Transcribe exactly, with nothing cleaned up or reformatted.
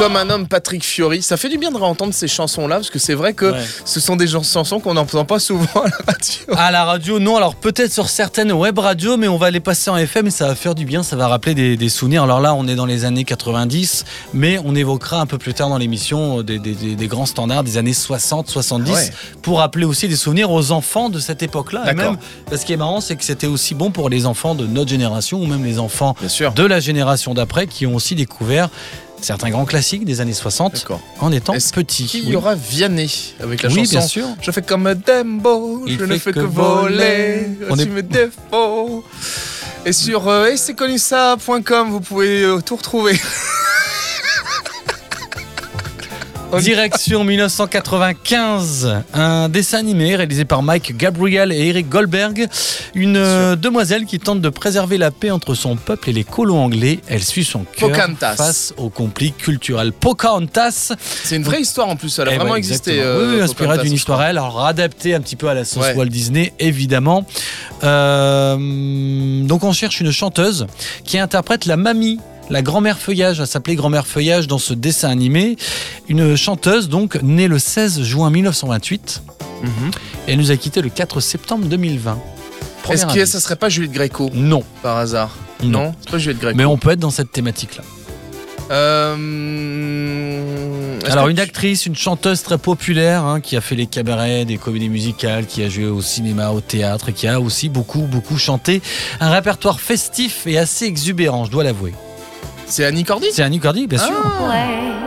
Comme un homme, Patrick Fiori. Ça fait du bien de réentendre ces chansons-là, parce que c'est vrai que ouais. ce sont des chansons qu'on n'entend pas souvent à la radio. À la radio, non. Alors peut-être sur certaines web radios, mais on va les passer en F M et ça va faire du bien, ça va rappeler des, des souvenirs. Alors là, on est dans les années quatre-vingt-dix, mais on évoquera un peu plus tard dans l'émission des, des, des, des grands standards des années soixante soixante-dix, ouais. pour rappeler aussi des souvenirs aux enfants de cette époque-là. Et même, ce qui est marrant, c'est que c'était aussi bon pour les enfants de notre génération, ou même les enfants de la génération d'après, qui ont aussi découvert certains grands classiques des années soixante. D'accord. En étant Est-ce petits. Qu'il y oui. aura Vianney avec la oui, chanson. Bien sûr. Je fais comme Dembo, je ne fais que, que voler, on est... mes défauts. Et sur euh, et c'est connu ça point com, vous pouvez euh, tout retrouver. Direction dix-neuf cent quatre-vingt-quinze, un dessin animé réalisé par Mike Gabriel et Eric Goldberg. Une euh, demoiselle qui tente de préserver la paix entre son peuple et les colons anglais. Elle suit son cœur Pocahontas. Face au conflit culturel. Pocahontas. C'est une vraie histoire en plus, ça a eh vraiment ouais, existé. Euh, oui, inspirée d'une histoire réelle, alors adaptée un petit peu à la sauce ouais. Walt Disney, évidemment. Euh, donc on cherche une chanteuse qui interprète la mamie. La grand-mère Feuillage, elle s'appelait grand-mère Feuillage dans ce dessin animé. Une chanteuse donc née le seize juin mille neuf cent vingt-huit. Mm-hmm. Et elle nous a quittés le quatre septembre deux mille vingt. Premier Est-ce que indice. Ça serait pas Juliette Gréco ? Non. Par hasard ? Non. non c'est pas Juliette Gréco. Mais on peut être dans cette thématique-là. Euh... Alors une actrice, une chanteuse très populaire hein, qui a fait les cabarets, des comédies musicales, qui a joué au cinéma, au théâtre, et qui a aussi beaucoup, beaucoup chanté. Un répertoire festif et assez exubérant, je dois l'avouer. C'est Annie Cordy ? C'est Annie Cordy, bien sûr. Ah. Ouais.